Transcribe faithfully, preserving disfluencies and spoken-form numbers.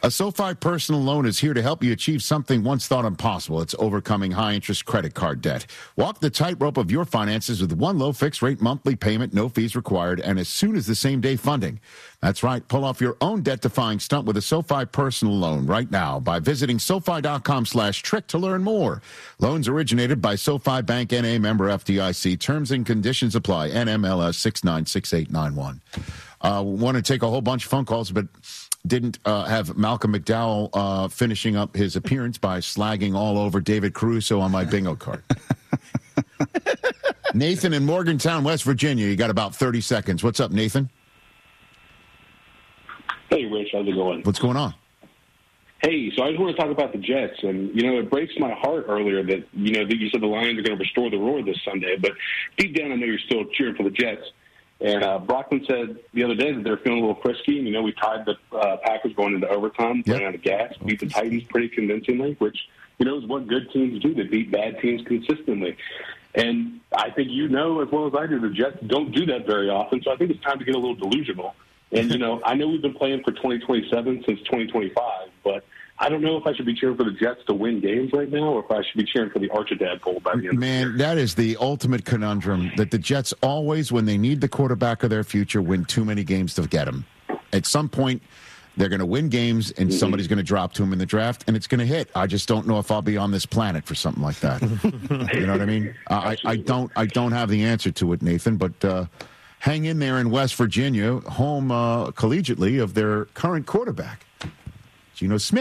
A SoFi personal loan is here to help you achieve something once thought impossible. It's overcoming high-interest credit card debt. Walk the tightrope of your finances with one low fixed-rate monthly payment, no fees required, and as soon as the same-day funding. That's right. Pull off your own debt-defying stunt with a SoFi personal loan right now by visiting SoFi.com slash trick to learn more. Loans originated by SoFi Bank N A, member F D I C. Terms and conditions apply. N M L S six nine six eight nine one. Uh, want to take a whole bunch of phone calls, but didn't uh, have Malcolm McDowell uh, finishing up his appearance by slagging all over David Caruso on my bingo card. Nathan in Morgantown, West Virginia. You got about thirty seconds. What's up, Nathan? Hey, Rich. How's it going? What's going on? Hey, so I just want to talk about the Jets. And, you know, it breaks my heart earlier that, you know, that you said the Lions are going to restore the roar this Sunday. But deep down, I know you're still cheering for the Jets. And uh, Brockman said the other day that they're feeling a little frisky. And, you know, we tied the uh, Packers going into overtime, playing out of gas, beat the Titans pretty convincingly, which, you know, is what good teams do. They beat bad teams consistently. And I think you know as well as I do, the Jets don't do that very often. So I think it's time to get a little delusional. And, you know, I know we've been playing for twenty twenty-seven since twenty twenty-five, but I don't know if I should be cheering for the Jets to win games right now or if I should be cheering for the Archidad Bowl by the end Man, of the year. that is the ultimate conundrum, that the Jets always, when they need the quarterback of their future, win too many games to get him. At some point, they're going to win games, and mm-hmm. somebody's going to drop to him in the draft, and it's going to hit. I just don't know if I'll be on this planet for something like that. You know what I mean? I, I don't I don't have the answer to it, Nathan, but uh, hang in there in West Virginia, home uh, collegiately of their current quarterback, Geno Smith.